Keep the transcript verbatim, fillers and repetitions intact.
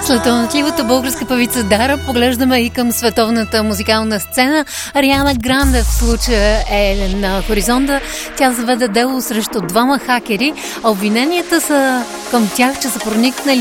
След талантливата българска певица Дара поглеждаме и към световната музикална сцена. Ариана Гранде в случая е на хоризонта. Тя заведе дело срещу двама хакери, а обвиненията са към тях, че са проникнали